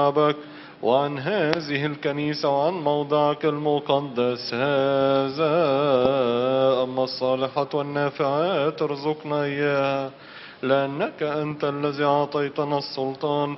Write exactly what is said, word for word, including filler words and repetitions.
شعبك وعن هذه الكنيسة وعن موضعك المقدس هذا. أما الصالحات والنافعات ارزقنا إياها، لأنك أنت الذي أعطيتنا السلطان